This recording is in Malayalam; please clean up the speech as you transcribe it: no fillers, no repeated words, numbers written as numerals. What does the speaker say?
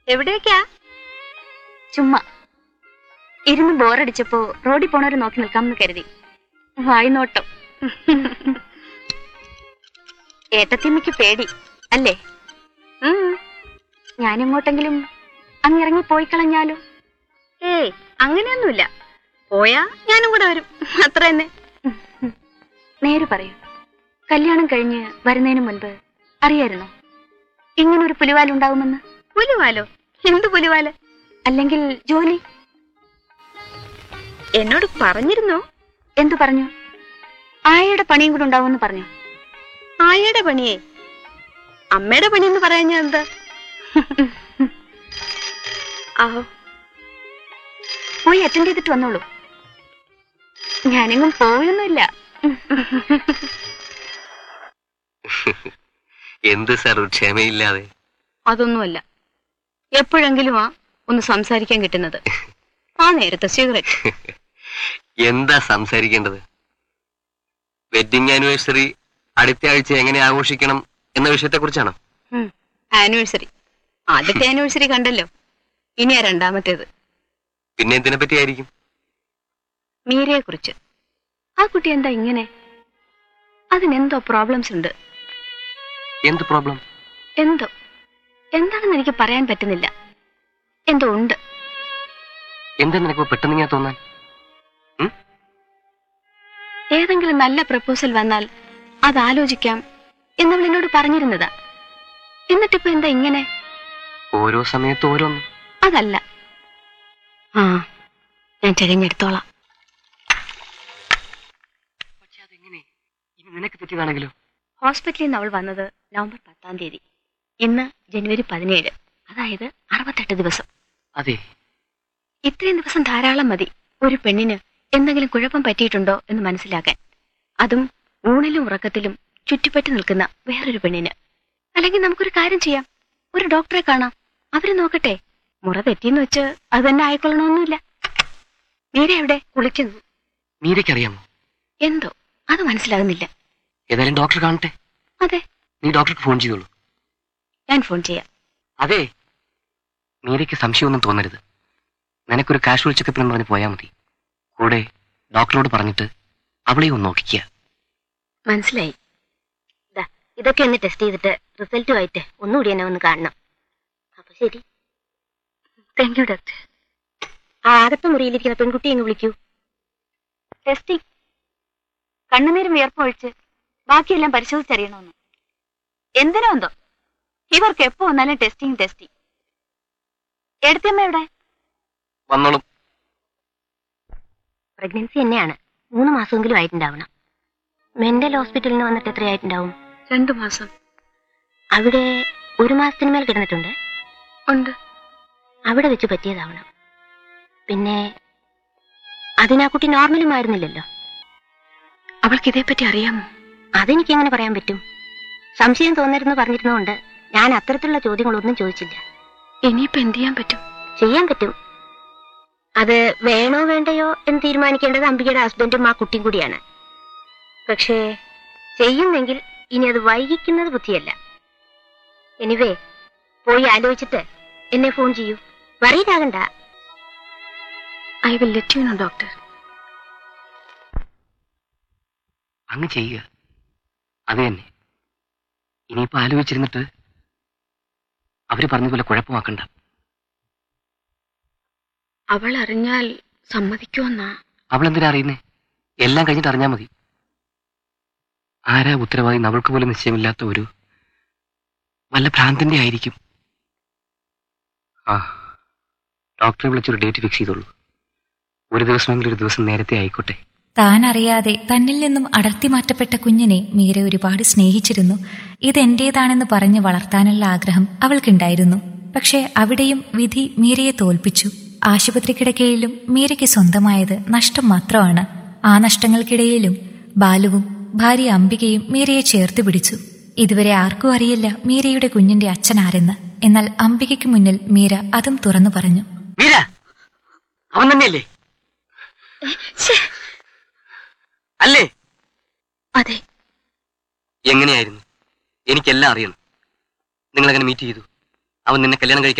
എവിടേക്കാ? ചുമ്മാ ഇരുന്ന് ബോറടിച്ചപ്പോ റോഡിൽ പോണവരെ നോക്കി നിൽക്കാമെന്ന് കരുതി. വായി നോട്ടം. ഏട്ടത്തിമ്മയ്ക്ക് പേടി അല്ലേ? ഞാനെങ്ങോട്ടെങ്കിലും അങ്ങിറങ്ങി പോയി കളഞ്ഞാലോ? ഏയ്, അങ്ങനെയൊന്നുമില്ല. പോയാ ഞാനും കൂടെ വരും, അത്ര തന്നെ. നേര് പറയൂ, കല്യാണം കഴിഞ്ഞ് വരുന്നതിന് മുൻപ് അറിയായിരുന്നോ ഇങ്ങനൊരു പുലിവാലുണ്ടാവുമെന്ന്? പുലിവാലോ? എന്ത് പുലിവാല്? അല്ലെങ്കിൽ ജോലി? എന്നോട് പറഞ്ഞിരുന്നോ? എന്തു പറഞ്ഞു? ആയയുടെ പണിയും കൂടെ ഉണ്ടാവുമെന്ന് പറഞ്ഞു. ആയയുടെ പണിയേ? അമ്മയുടെ പണിയെന്ന് പറയാൻ ഞാൻ എന്താ? ആഹോ, പോയി അറ്റൻഡ് ചെയ്തിട്ട് വന്നോളൂ. ഞാനെങ്ങും പോയൊന്നുമില്ല. എന്ത് സാർ ക്ഷമയില്ലാതെ? അതൊന്നുമല്ല, എപ്പോഴെങ്കിലും ഒന്ന് സംസാരിക്കാൻ കിട്ടുന്നത്. ആ നേരത്തെ സിഗരറ്റ്. എന്താ സംസാരിക്കേണ്ടത്? വെഡിങ് ആനിവേഴ്സറി അടുത്ത ആഴ്ച എങ്ങനെ ആഘോഷിക്കണം എന്ന വിഷയത്തെ കുറിച്ചാണോ? ആനിവേഴ്സറി ആദ്യത്തെ ആനിവേഴ്സറി കണ്ടല്ലോ, ഇനിയാ രണ്ടാമത്തേത്. പിന്നെ എന്തിനെ പറ്റിയായിരിക്കും? മീരയെ കുറിച്ച്. ആ കുട്ടി എന്താ ഇങ്ങനെ? അതിനെന്തോ പ്രോബ്ലംസ് ഉണ്ട്. എന്ത് പ്രോബ്ലം? എന്തോ എന്താണെന്ന് എനിക്ക് പറയാൻ പറ്റുന്നില്ല. എന്തോ ഉണ്ട്. എന്താ നിനക്ക് പെട്ടെന്ന് ഇങ്ങനെ തോന്നാൻ? ഏതെങ്കിലും നല്ല പ്രപ്പോസൽ വന്നാൽ അത് ആലോചിക്കാം എന്നവൾ എന്നോട് പറഞ്ഞിരുന്നതാ. എന്നിട്ടിപ്പോ എന്താ ഇങ്ങനെ? ഓരോ സമയത്ത് ഓരോന്ന്. അതല്ല, ഞാൻ തിരഞ്ഞെടുത്തോളാം. പക്ഷെ അതെങ്ങനെ? ഇനി നിനക്ക് തെറ്റിയതാണെങ്കിലോ? ഹോസ്പിറ്റലിൽ നിന്ന് അവൾ വന്നത് നവംബർ 10-ാം തീയതി. ഇന്ന് ജനുവരി 17, അതായത് 68 ദിവസം. അതെ, ഇത്രയും ദിവസം ധാരാളം മതി ഒരു പെണ്ണിന് എന്തെങ്കിലും കുഴപ്പം പറ്റിയിട്ടുണ്ടോ എന്ന് മനസ്സിലാക്കാൻ. അതും ഊണിലും ഉറക്കത്തിലും ചുറ്റിപ്പറ്റി നിൽക്കുന്ന വേറൊരു പെണ്ണിന്. അല്ലെങ്കിൽ നമുക്കൊരു കാര്യം ചെയ്യാം, ഒരു ഡോക്ടറെ കാണാം, അവര് നോക്കട്ടെ. മുറ തെറ്റിയെന്ന് വെച്ച് അത് തന്നെ ആയിക്കൊള്ളണമെന്നില്ല. മീര എവിടെ? കുളിക്കുന്നു. മീരയ്ക്കറിയാമോ? എന്തോ അത് മനസ്സിലാകുന്നില്ല. ഏതായാലും ഡോക്ടർ കാണട്ടെ. അതെ, നീ ഡോക്ടർക്ക് ഫോൺ ചെയ്തോളൂ. ഞാൻ ഫോൺ ചെയ്യാം. അതെ, മീരയ്ക്ക് സംശയമൊന്നും തോന്നരുത്. നിനക്കൊരു കാഷ്വൽ ചെക്കപ്പ് എന്ന് പറഞ്ഞ് പോയാൽ മതി. കൂടെ ഡോക്ടറോട് പറഞ്ഞിട്ട് അവളെയും ഒന്ന് നോക്കിക്കുക. മനസ്സിലായി. ഇതൊക്കെ ഒന്ന് ടെസ്റ്റ് ചെയ്തിട്ട് റിസൾട്ടുമായിട്ട് ഒന്നുകൂടി എന്നെ ഒന്ന് കാണണം. അപ്പൊ ശരി. Thank you doctor. ആ അകത്ത് മുറിയിലിരിക്കുന്ന പെൺകുട്ടിയെ ഒന്ന് വിളിക്കൂ. ടെസ്റ്റിംഗ്. കണ്ണുനീരും വിയർപ്പൊഴിച്ച് ബാക്കിയെല്ലാം പരിശോധിച്ചറിയണമെന്ന്. എന്തിനോ എന്തോ ഇവർക്ക് എപ്പോ വന്നാലും ടെസ്റ്റിംഗ്. എടുത്തമ്മ എവിടെ? വന്നോളും. പ്രഗ്നൻസി തന്നെയാണ്. 3 മാസമെങ്കിലും ആയിട്ടുണ്ടാവണം. മെന്റൽ ഹോസ്പിറ്റലിൽ നിന്ന് വന്നിട്ട് എത്രയായിട്ടുണ്ടാവും? 2 മാസം. അവിടെ 1 മാസത്തിന് മേൽ കിടന്നിട്ടുണ്ട്? ഉണ്ട്. അവിടെ വെച്ച് പറ്റിയതാവണം. പിന്നെ അതിനാ കുട്ടി നോർമലും ആയിരുന്നില്ലല്ലോ. അവൾക്ക് ഇതേപ്പറ്റി അറിയാമോ? അതെനിക്ക് എങ്ങനെ പറയാൻ പറ്റും? സംശയം തോന്നരുന്ന് പറഞ്ഞിരുന്നോണ്ട് ഞാൻ അത്തരത്തിലുള്ള ചോദ്യങ്ങളൊന്നും ചോദിച്ചില്ല. ഇനിയിപ്പോ എന്ത് ചെയ്യാൻ പറ്റും? ചെയ്യാൻ പറ്റും. അത് വേണോ വേണ്ടയോ എന്ന് തീരുമാനിക്കേണ്ടത് അംബികയുടെ ഹസ്ബൻഡും ആ കുട്ടിയും കൂടിയാണ്. പക്ഷേ ചെയ്യുന്നെങ്കിൽ ഇനി അത് വൈകിക്കുന്നത് ബുദ്ധിയല്ല. എനിവേ, പോയി ആലോചിച്ചിട്ട് എന്നെ ഫോൺ ചെയ്യൂ. വറീഡാകണ്ട. I will let you know doctor. അങ്ങ് ചെയ്യുക. അത് തന്നെ. ഇനിയിപ്പോ ആലോചിച്ചിരുന്നിട്ട് അവര് പറഞ്ഞതുപോലെ കുഴപ്പമാക്കണ്ട. അവൾ അറിഞ്ഞാൽ സമ്മതിക്കുമെന്നാ? അവൾ എന്തിനാ അറിയുന്നേ? എല്ലാം കഴിഞ്ഞിട്ട് അറിഞ്ഞാൽ മതി. ആരാ ഉത്തരവാദി അവൾക്ക് പോലും നിശ്ചയമില്ലാത്ത ഒരു വല്ല ഭ്രാന്തിന്റെ ആയിരിക്കും. ഡോക്ടറെ വിളിച്ചൊരു ഡേറ്റ് ഫിക്സ് ചെയ്തോളൂ. ഒരു ദിവസമെങ്കിലും ഒരു ദിവസം നേരത്തെ ആയിക്കോട്ടെ. താൻ അറിയാതെ തന്നിൽ നിന്നും അടർത്തി മാറ്റപ്പെട്ട കുഞ്ഞിനെ മീര ഒരുപാട് സ്നേഹിച്ചിരുന്നു. ഇതെന്റേതാണെന്ന് പറഞ്ഞ് വളർത്താനുള്ള ആഗ്രഹം അവൾക്കുണ്ടായിരുന്നു. പക്ഷേ അവിടെയും വിധി മീരയെ തോൽപ്പിച്ചു. ആശുപത്രി കിടക്കയിലും മീരയ്ക്ക് സ്വന്തമായത് നഷ്ടം മാത്രമാണ്. ആ നഷ്ടങ്ങൾക്കിടയിലും ബാലുവും ഭാര്യ അംബികയും മീരയെ ചേർത്ത് പിടിച്ചു. ഇതുവരെ ആർക്കും അറിയില്ല മീരയുടെ കുഞ്ഞിന്റെ അച്ഛൻ ആരെന്ന്. എന്നാൽ അംബികയ്ക്ക് മുന്നിൽ മീര അതും തുറന്നു പറഞ്ഞു. മീര, അവൻ തന്നെയല്ലേ? അല്ലേ? അതെ. എങ്ങനെയായിരുന്നു? എനിക്കെല്ലാം അറിയണം. നിങ്ങൾ എങ്ങനെ മീറ്റ് ചെയ്തു? അവൻ നിന്നെ കല്യാണം കഴിക്കാൻ